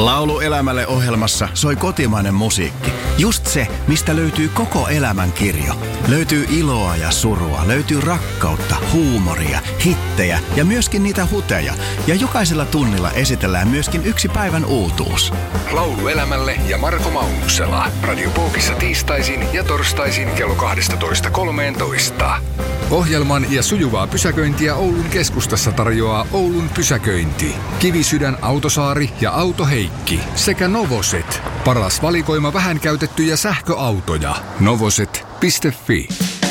Laulu elämälle -ohjelmassa soi kotimainen musiikki. Just se, mistä löytyy koko elämän kirjo. Löytyy iloa ja surua, löytyy rakkautta, huumoria, hittejä ja myöskin niitä huteja. Ja jokaisella tunnilla esitellään myöskin yksi päivän uutuus. Laulu elämälle ja Marko Maunuksela. Radio Pookissa tiistaisin ja torstaisin kello 12.13. Ohjelman ja sujuvaa pysäköintiä Oulun keskustassa tarjoaa Oulun pysäköinti. Kivisydän Autosaari ja Auto Heikki sekä Novoset. Paras valikoima vähän käytettyjä sähköautoja. Novoset.fi.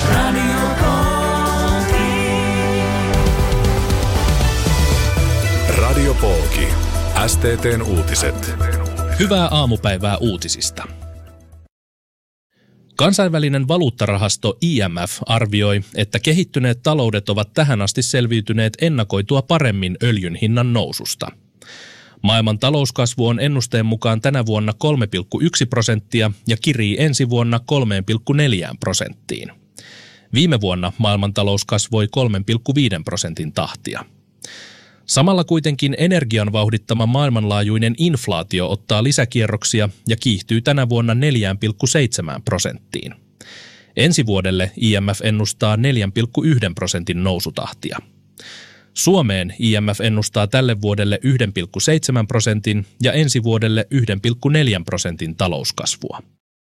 Radio Pooki. STT:n uutiset. Hyvää aamupäivää uutisista. Kansainvälinen valuuttarahasto IMF arvioi, että kehittyneet taloudet ovat tähän asti selviytyneet ennakoitua paremmin öljyn hinnan noususta. Maailman talouskasvu on ennusteen mukaan tänä vuonna 3,1% ja kirii ensi vuonna 3,4%. Viime vuonna maailman talous kasvoi 3,5% tahtia. Samalla kuitenkin energian vauhdittama maailmanlaajuinen inflaatio ottaa lisäkierroksia ja kiihtyy tänä vuonna 4,7%. Ensi vuodelle IMF ennustaa 4,1% nousutahtia. Suomeen IMF ennustaa tälle vuodelle 1,7% ja ensi vuodelle 1,4% talouskasvua.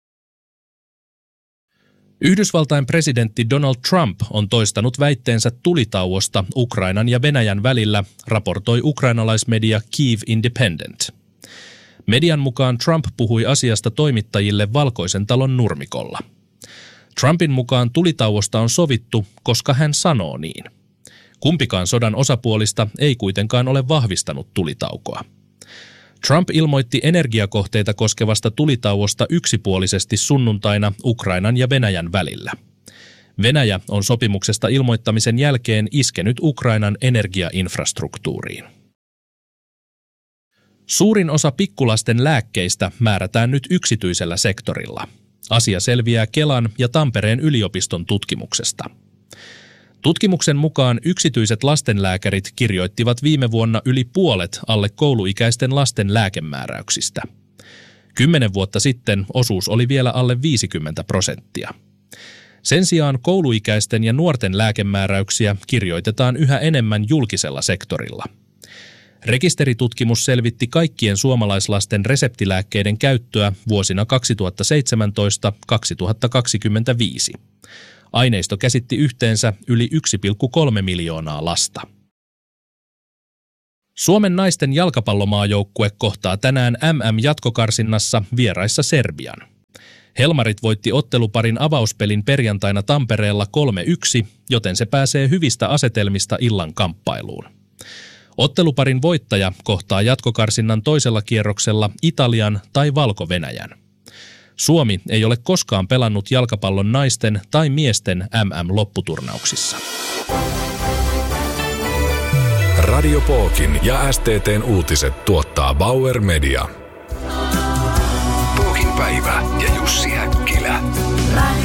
Yhdysvaltain presidentti Donald Trump on toistanut väitteensä tulitauosta Ukrainan ja Venäjän välillä, raportoi ukrainalaismedia Kyiv Independent. Median mukaan Trump puhui asiasta toimittajille Valkoisen talon nurmikolla. Trumpin mukaan tulitauosta on sovittu, koska hän sanoo niin. Kumpikaan sodan osapuolista ei kuitenkaan ole vahvistanut tulitaukoa. Trump ilmoitti energiakohteita koskevasta tulitauosta yksipuolisesti sunnuntaina Ukrainan ja Venäjän välillä. Venäjä on sopimuksesta ilmoittamisen jälkeen iskenyt Ukrainan energiainfrastruktuuriin. Suurin osa pikkulasten lääkkeistä määrätään nyt yksityisellä sektorilla. Asia selviää Kelan ja Tampereen yliopiston tutkimuksesta. Tutkimuksen mukaan yksityiset lastenlääkärit kirjoittivat viime vuonna yli puolet alle kouluikäisten lasten lääkemääräyksistä. 10 vuotta sitten osuus oli vielä alle 50%. Sen sijaan kouluikäisten ja nuorten lääkemääräyksiä kirjoitetaan yhä enemmän julkisella sektorilla. Rekisteritutkimus selvitti kaikkien suomalaislasten reseptilääkkeiden käyttöä vuosina 2017-2025. Aineisto käsitti yhteensä yli 1,3 miljoonaa lasta. Suomen naisten jalkapallomaajoukkue kohtaa tänään MM-jatkokarsinnassa vieraissa Serbian. Helmarit voitti otteluparin avauspelin perjantaina Tampereella 3-1, joten se pääsee hyvistä asetelmista illan kamppailuun. Otteluparin voittaja kohtaa jatkokarsinnan toisella kierroksella Italian tai Valko-Venäjän. Suomi ei ole koskaan pelannut jalkapallon naisten tai miesten MM-lopputurnauksissa. Radio Pookin ja STT:n uutiset tuottaa Bauer Media. Pookin päivä ja Jussi Häkkilä.